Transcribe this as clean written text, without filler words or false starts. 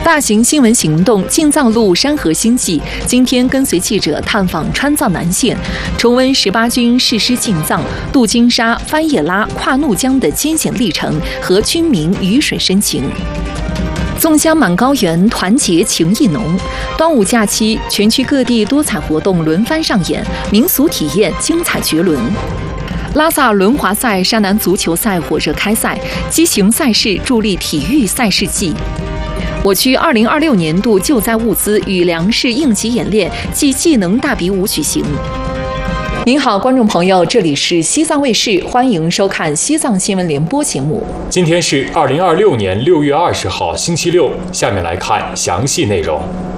大型新闻行动进藏路山河新纪，今天跟随记者探访川藏南线，重温18军誓师进藏、渡金沙、翻叶拉、跨怒江的艰险历程和军民鱼水深情。粽香满高原，团结情意浓。端午假期，全区各地多彩活动轮番上演，民俗体验精彩绝伦。拉萨轮滑赛、山南足球赛火热开赛，激情赛事助力体育赛事季。我区2026年度救灾物资与粮食应急演练暨技能大比武举行。您好，观众朋友，这里是西藏卫视，欢迎收看西藏新闻联播节目。 今天是2026年6月20号，星期六。下面来看详细内容。